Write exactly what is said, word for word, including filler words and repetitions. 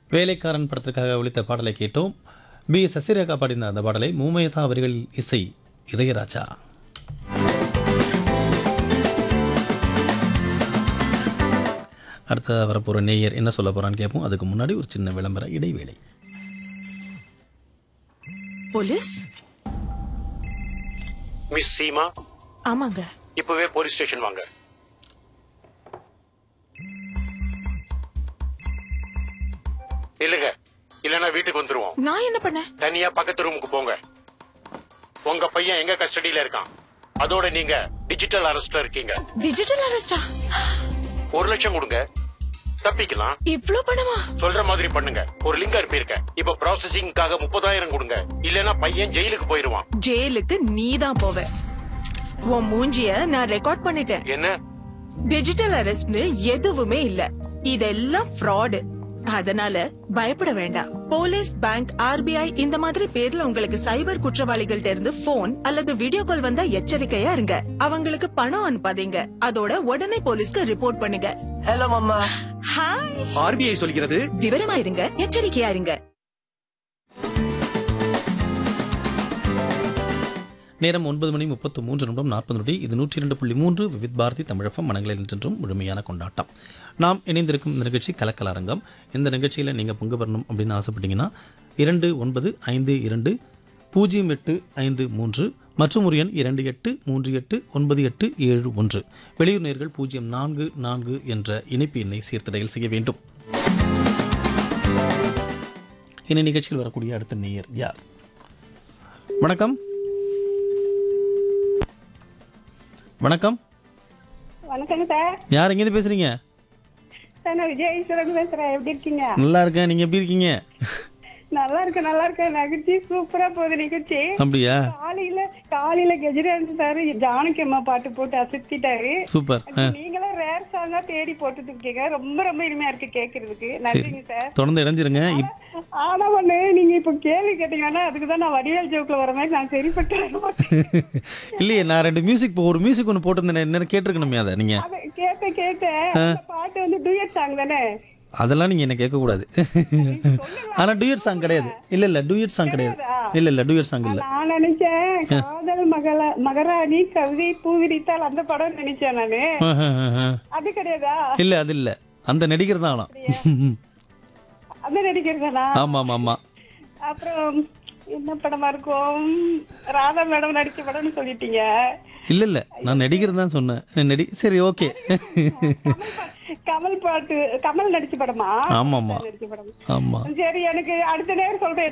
வேலைக்காரன் படத்திற்காக ஒலித்த பாடலை கேட்டோம். பி சசிரேகா பாடின அந்த பாடலை மூமேதா அவர்களில் இசை இளையராஜா. அடுத்த வரப்போகிற நேயர் என்ன சொல்ல போறான்னு கேட்போம். அதுக்கு முன்னாடி ஒரு சின்ன விளம்பர இடைவேளை. போலீஸ்? மிஸ் சீமா, ஆமாங்க. இப்பவே போலீஸ் ஸ்டேஷன் வாங்க. இல்லங்க, இல்லனா வீட்டுக்கு வந்துருவோம். நான் என்ன பண்ணேன்? தனியா பக்கத்து ரூமுக்கு போங்க. உங்க பையன் எங்க கஸ்டடியில இருக்கான். அதோட நீங்க டிஜிட்டல் அரெஸ்ட்ல இருக்கீங்க. டிஜிட்டல் அரெஸ்டா? ஒரு லட்சம் கொடுங்க, தப்பிக்கலாம். இவ்ளோ பணமா? சொல்ற மாதிரி பண்ணுங்க. ஒரு லிங்க் அனுப்பியிருக்கேன். இப்ப ப்ராசஸிங்காக முப்பதாயிரம் கொடுங்க. இல்லனா பையன் ஜெயிலுக்கு போயிருவான். ஜெயிலுக்கு நீதான் போவ. உன் மூஞ்சிய நான் ரெக்கார்ட் பண்ணிட்டேன். என்ன? டிஜிட்டல் அரெஸ்ட்னு எதுவுமே இல்ல. இதெல்லாம் ஃப்ராடு. அதனால பயப்பட வேண்டாம். போலீஸ், பேங்க், ஆர்பிஐ இந்த மாதிரி பேர்ல உங்களுக்கு சைபர் குற்றவாளிகள்ட்ட இருந்து போன் அல்லது வீடியோ கால் வந்தா எச்சரிக்கையா இருங்க. அவங்களுக்கு பணம் அனுப்பாதீங்க. அதோட உடனே போலீஸ்க்கு ரிப்போர்ட் பண்ணுங்க. Hello mamma. ஹாய். ஆர்பிஐ சொல்கிறது விவரமா இருங்க, எச்சரிக்கையா இருங்க. நேரம் ஒன்பது மணி முப்பத்து மூன்று நிமிடம் நாற்பது நொடி. இது நூற்றி இரண்டு புள்ளி மூன்று விவித் பாரதி தமிழகம் மனங்களில் நின்றும் முழுமையான கொண்டாட்டம். நாம் இணைந்திருக்கும் இந்த நிகழ்ச்சி கலக்கலரங்கம். இந்த நிகழ்ச்சியில் நீங்கள் பங்கு பெறணும் அப்படின்னு ஆசைப்பட்டீங்கன்னா இரண்டு ஒன்பது ஐந்து இரண்டு பூஜ்ஜியம் எட்டு ஐந்து மூன்று மற்றும் ஒரு எண் இரண்டு எட்டு மூன்று எட்டு ஒன்பது எட்டு ஏழு ஒன்று. வெளியூர் நேயர்கள் பூஜ்ஜியம் நான்கு நான்கு என்ற இணைப்பு எண்ணை சேர்த்து டயல் செய்ய வேண்டும். இந்த நிகழ்ச்சியில் வரக்கூடிய அடுத்த நேயர் யார்? வணக்கம். வணக்கம். வணக்கங்க சார். யார் எங்கேருந்து பேசுறீங்க? சார் நான் விஜயேஸ்வரன் பேசுறேன். எப்படி இருக்கீங்க? நல்லா இருக்கேன். நீங்க எப்படி இருக்கீங்க? நல்லா இருக்கேன் நல்லா இருக்கேன். நிகழ்ச்சி சூப்பரா போகுது நிகழ்ச்சி. அப்படியா? காலையில காலையில கெஜிராஜ் சார் ஜானகி அம்மா பாட்டு போட்டு அசத்திட்டாரு. சூப்பர். நீங்களும் ரேர் சாங்கா தேடி போட்டுட்டு இருக்கீங்க. ரொம்ப ரொம்ப இனிமையா இருக்கு கேட்கறதுக்கு. நன்றிங்க சார். தொடர்ந்து இணைஞ்சிருங்க. ஆனா ஒண்ணு, நீங்க இப்ப கேள்வி கேட்டீங்கன்னா அதுக்குதான் நான் வடிவேல் ஜோக்குல வர மாதிரி நான் சரிப்பட்டு இல்லையே, நான் ரெண்டு மியூசிக் இப்போ ஒரு மியூசிக் ஒன்று போட்டிருந்தேன். என்ன கேட்டிருக்கணுமே அதை நீங்க? கேட்டேன் கேட்டேன். பாட்டு வந்து டூயட் சாங் தானே? அதெல்லாம் நீங்க என்ன கேட்கக்கூடாது. ஆனா டூயட் சாங் கிடையாது. இல்ல இல்ல டூயட் சாங் கிடையாது. இல்ல இல்ல டூயட் சாங் இல்ல. நான் நினைச்சேன் காதல் மகள மகராணி கவிதை பூவிரித்தால் அந்த படம் நினைச்சேன் நானு. அது கிடையாதா? இல்ல அது இல்ல. அந்த நடிகர் தான். அந்த நடிகர் தானா? ஆமா ஆமா ஆமா. அப்புறம் என்ன படமா இருக்கும்? ராதா மேடம் நடிச்ச படம்னு சொல்லிட்டீங்க. இல்ல இல்ல, நான் நடிகர் தான் சொன்னேன். நடி சரி ஓகே. கமல் பாட்டு, கமல் நடிச்ச படமா? ஆமா ஆமா நடிச்ச படம். ஆமா. சரி, எனக்கு அடுத்த நேரம் சொல்றேன்.